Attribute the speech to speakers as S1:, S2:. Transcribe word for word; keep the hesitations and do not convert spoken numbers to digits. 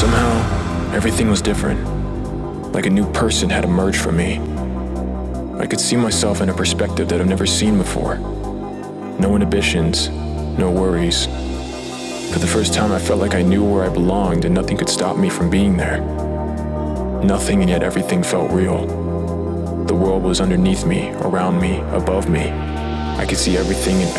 S1: Somehow, everything was different. Like a new person had emerged from me. I could see myself in a perspective that I've never seen before. No inhibitions, no worries. For the first time, I felt like I knew where I belonged and nothing could stop me from being there. Nothing, and yet everything felt real. The world was underneath me, around me, above me. I could see everything and